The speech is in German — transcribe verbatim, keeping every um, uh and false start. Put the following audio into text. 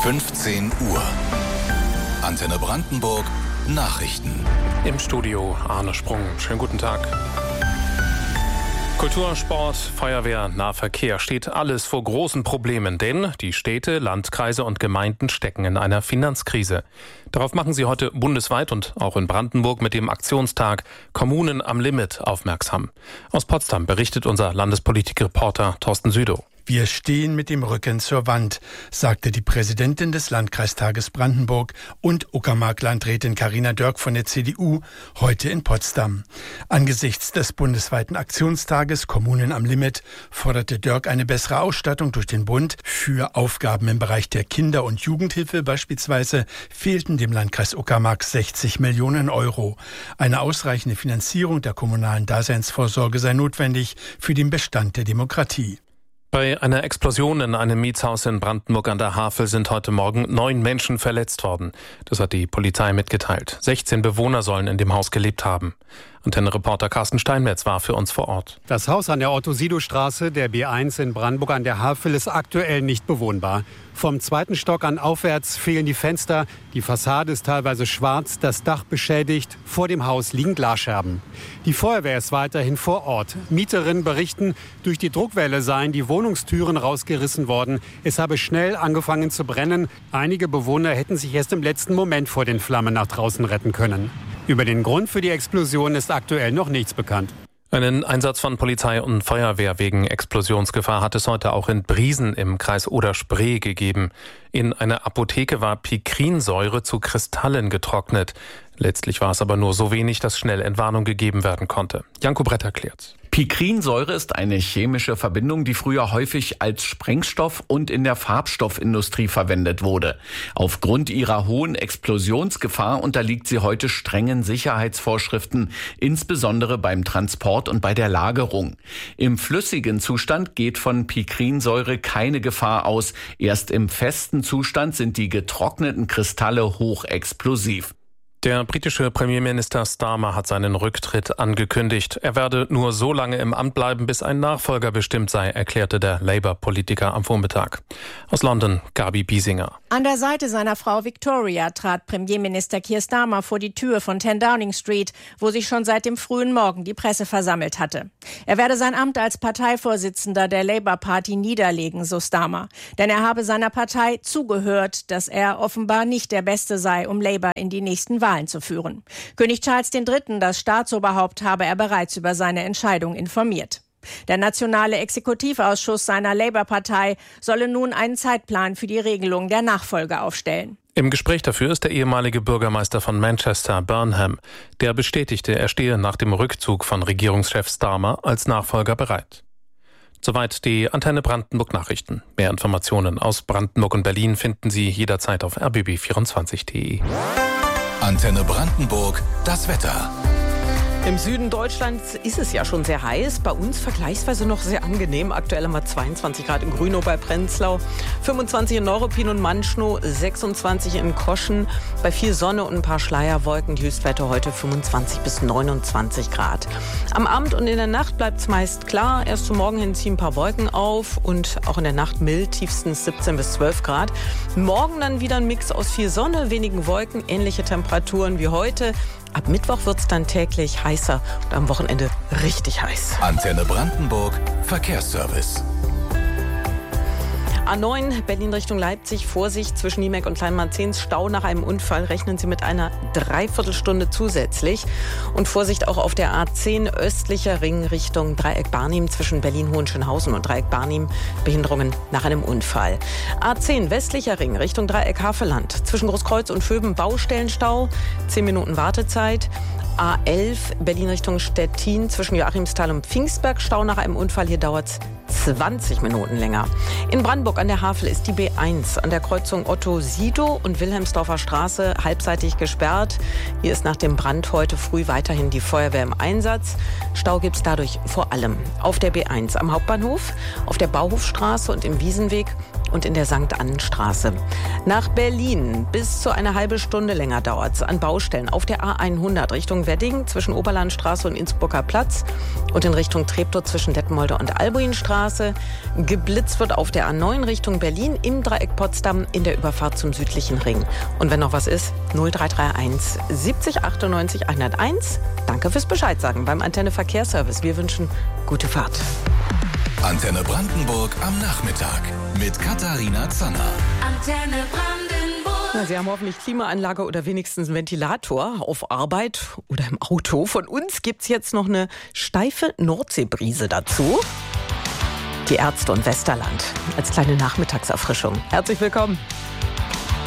fünfzehn Uhr. Antenne Brandenburg Nachrichten. Im Studio Arne Sprung. Schönen guten Tag. Kultur, Sport, Feuerwehr, Nahverkehr steht alles vor großen Problemen, denn die Städte, Landkreise und Gemeinden stecken in einer Finanzkrise. Darauf machen sie heute bundesweit und auch in Brandenburg mit dem Aktionstag Kommunen am Limit aufmerksam. Aus Potsdam berichtet unser Landespolitikreporter Thorsten Südow. Wir stehen mit dem Rücken zur Wand, sagte die Präsidentin des Landkreistages Brandenburg und Uckermark-Landrätin Carina Dörk von der C D U heute in Potsdam. Angesichts des bundesweiten Aktionstages Kommunen am Limit forderte Dörk eine bessere Ausstattung durch den Bund. Für Aufgaben im Bereich der Kinder- und Jugendhilfe beispielsweise fehlten dem Landkreis Uckermark sechzig Millionen Euro. Eine ausreichende Finanzierung der kommunalen Daseinsvorsorge sei notwendig für den Bestand der Demokratie. Bei einer Explosion in einem Mietshaus in Brandenburg an der Havel sind heute Morgen neun Menschen verletzt worden. Das hat die Polizei mitgeteilt. sechzehn Bewohner sollen in dem Haus gelebt haben. Antenne-Reporter Carsten Steinmetz war für uns vor Ort. Das Haus an der Otto-Sido-Straße, der B eins in Brandenburg an der Havel, ist aktuell nicht bewohnbar. Vom zweiten Stock an aufwärts fehlen die Fenster, die Fassade ist teilweise schwarz, das Dach beschädigt, vor dem Haus liegen Glasscherben. Die Feuerwehr ist weiterhin vor Ort. Mieterinnen berichten, durch die Druckwelle seien die Wohnungstüren rausgerissen worden. Es habe schnell angefangen zu brennen. Einige Bewohner hätten sich erst im letzten Moment vor den Flammen nach draußen retten können. Über den Grund für die Explosion ist aktuell noch nichts bekannt. Einen Einsatz von Polizei und Feuerwehr wegen Explosionsgefahr hat es heute auch in Briesen im Kreis Oder-Spree gegeben. In einer Apotheke war Pikrinsäure zu Kristallen getrocknet. Letztlich war es aber nur so wenig, dass schnell Entwarnung gegeben werden konnte. Janko Brett erklärt. Pikrinsäure ist eine chemische Verbindung, die früher häufig als Sprengstoff und in der Farbstoffindustrie verwendet wurde. Aufgrund ihrer hohen Explosionsgefahr unterliegt sie heute strengen Sicherheitsvorschriften, insbesondere beim Transport und bei der Lagerung. Im flüssigen Zustand geht von Pikrinsäure keine Gefahr aus. Erst im festen Zustand sind die getrockneten Kristalle hochexplosiv. Der britische Premierminister Starmer hat seinen Rücktritt angekündigt. Er werde nur so lange im Amt bleiben, bis ein Nachfolger bestimmt sei, erklärte der Labour-Politiker am Vormittag. Aus London, Gabi Biesinger. An der Seite seiner Frau Victoria trat Premierminister Keir Starmer vor die Tür von zehn Downing Street, wo sich schon seit dem frühen Morgen die Presse versammelt hatte. Er werde sein Amt als Parteivorsitzender der Labour-Party niederlegen, so Starmer. Denn er habe seiner Partei zugehört, dass er offenbar nicht der Beste sei, um Labour in die nächsten Wahlen zu führen. König Charles der Dritte, das Staatsoberhaupt, habe er bereits über seine Entscheidung informiert. Der nationale Exekutivausschuss seiner Labour-Partei solle nun einen Zeitplan für die Regelung der Nachfolge aufstellen. Im Gespräch dafür ist der ehemalige Bürgermeister von Manchester, Burnham. Der bestätigte, er stehe nach dem Rückzug von Regierungschef Starmer als Nachfolger bereit. Soweit die Antenne Brandenburg Nachrichten. Mehr Informationen aus Brandenburg und Berlin finden Sie jederzeit auf r b b vierundzwanzig punkt d e. Antenne Brandenburg, das Wetter. Im Süden Deutschlands ist es ja schon sehr heiß. Bei uns vergleichsweise noch sehr angenehm. Aktuell haben wir zweiundzwanzig Grad in Grünow bei Prenzlau, fünfundzwanzig in Neuruppin und Manschnow, sechsundzwanzig in Koschen. Bei viel Sonne und ein paar Schleierwolken. Die Höchstwerte heute fünfundzwanzig bis neunundzwanzig Grad. Am Abend und in der Nacht bleibt es meist klar. Erst zum Morgen hin ziehen ein paar Wolken auf und auch in der Nacht mild, tiefstens siebzehn bis zwölf Grad. Morgen dann wieder ein Mix aus viel Sonne, wenigen Wolken, ähnliche Temperaturen wie heute. Ab Mittwoch wird es dann täglich heißer und am Wochenende richtig heiß. Antenne Brandenburg, Verkehrsservice. A neun, Berlin Richtung Leipzig, Vorsicht zwischen Niemek und Kleinmarzens, Stau nach einem Unfall, rechnen Sie mit einer Dreiviertelstunde zusätzlich. Und Vorsicht auch auf der A zehn, östlicher Ring Richtung Dreieck-Barnim, zwischen Berlin-Hohenschönhausen und Dreieck-Barnim, Behinderungen nach einem Unfall. A zehn, westlicher Ring Richtung Dreieck-Havelland, zwischen Großkreuz und Vöben, Baustellenstau, zehn Minuten Wartezeit. A elf, Berlin Richtung Stettin, zwischen Joachimsthal und Pfingstberg, Stau nach einem Unfall, hier dauert es zwanzig Minuten länger. In Brandenburg an der Havel ist die B eins an der Kreuzung Otto-Sido und Wilhelmsdorfer Straße halbseitig gesperrt. Hier ist nach dem Brand heute früh weiterhin die Feuerwehr im Einsatz. Stau gibt es dadurch vor allem auf der B eins am Hauptbahnhof, auf der Bauhofstraße und im Wiesenweg und in der Sankt Annenstraße. Nach Berlin bis zu eine halbe Stunde länger dauert es an Baustellen auf der A hundert Richtung Wedding zwischen Oberlandstraße und Innsbrucker Platz und in Richtung Treptow zwischen Detmolder und Albuinstraße. Geblitzt wird auf der A neun Richtung Berlin im Dreieck Potsdam in der Überfahrt zum südlichen Ring. Und wenn noch was ist, null drei drei eins siebzig achtundneunzig hunderteins. Danke fürs Bescheid sagen beim Antenne Verkehrsservice. Wir wünschen gute Fahrt. Antenne Brandenburg am Nachmittag mit Katharina Zanner. Antenne Brandenburg. Na, Sie haben hoffentlich Klimaanlage oder wenigstens einen Ventilator auf Arbeit oder im Auto. Von uns gibt es jetzt noch eine steife Nordseebrise dazu. Die Ärzte und Westerland als kleine Nachmittagserfrischung. Herzlich willkommen.